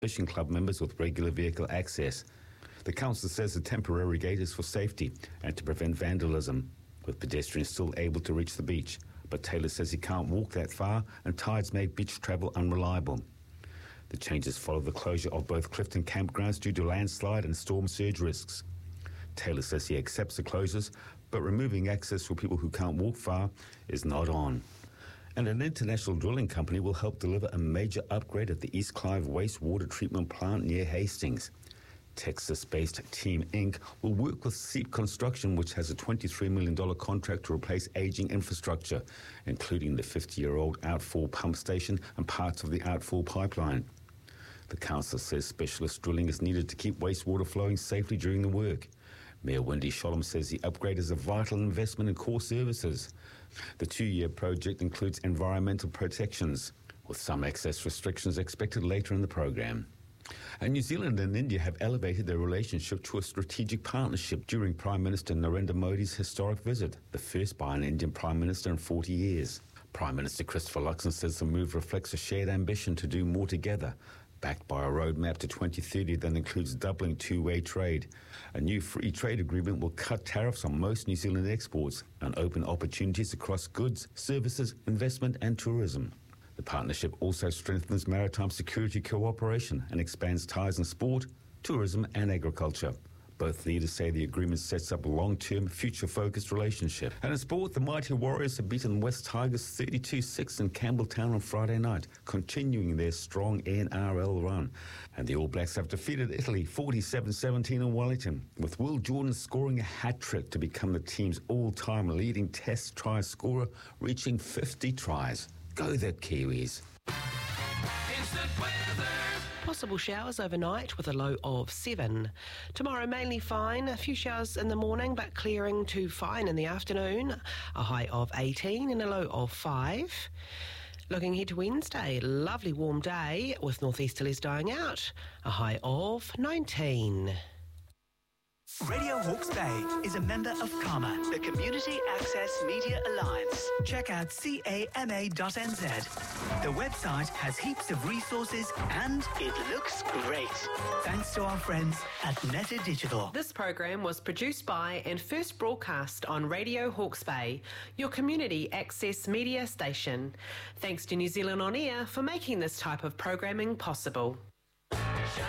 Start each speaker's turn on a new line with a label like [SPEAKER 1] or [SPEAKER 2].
[SPEAKER 1] fishing club members with regular vehicle access. The council says the temporary gate is for safety and to prevent vandalism, with pedestrians still able to reach the beach. But Taylor says he can't walk that far and tides make beach travel unreliable. The changes follow the closure of both Clifton campgrounds due to landslide and storm surge risks. Taylor says he accepts the closures, but removing access for people who can't walk far is not on. And an international drilling company will help deliver a major upgrade at the East Clive wastewater treatment plant near Hastings. Texas-based Team Inc. will work with Seep Construction, which has a $23 million contract to replace aging infrastructure, including the 50-year-old outfall pump station and parts of the outfall pipeline. The council says specialist drilling is needed to keep wastewater flowing safely during the work. Mayor Wendy Sholem says the upgrade is a vital investment in core services. The 2-year project includes environmental protections, with some access restrictions expected later in the program. And New Zealand and India have elevated their relationship to a strategic partnership during Prime Minister Narendra Modi's historic visit, the first by an Indian Prime Minister in 40 years. Prime Minister Christopher Luxon says the move reflects a shared ambition to do more together, backed by a roadmap to 2030 that includes doubling two-way trade. A new free trade agreement will cut tariffs on most New Zealand exports and open opportunities across goods, services, investment and tourism. The partnership also strengthens maritime security cooperation and expands ties in sport, tourism and agriculture. Both leaders say the agreement sets up a long-term, future-focused relationship. And in sport, the mighty Warriors have beaten West Tigers 32-6 in Campbelltown on Friday night, continuing their strong NRL run. And the All Blacks have defeated Italy 47-17 in Wellington, with Will Jordan scoring a hat-trick to become the team's all-time leading Test try scorer, reaching 50 tries. Go the Kiwis.
[SPEAKER 2] Instant weather.
[SPEAKER 3] Possible showers overnight with a low of 7. Tomorrow mainly fine, a few showers in the morning but clearing to fine in the afternoon. A high of 18 and a low of 5. Looking ahead to Wednesday, lovely warm day with northeasterlies dying out. A high of 19.
[SPEAKER 4] Radio Hawke's Bay is a member of CAMA, the Community Access Media Alliance. Check out cama.nz. The website has heaps of resources and it looks great. Thanks to our friends at Netta Digital.
[SPEAKER 3] This program was produced by and first broadcast on Radio Hawke's Bay, your community access media station. Thanks to New Zealand On Air for making this type of programming possible.